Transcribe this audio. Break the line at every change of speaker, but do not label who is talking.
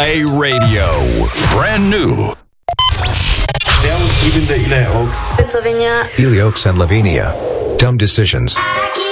Play Radio. Brand new.
Servus, ich bin der Eli Oaks.
It's Lavinia.
Eli Oaks and Lavinia. Dumb Decisions.
I keep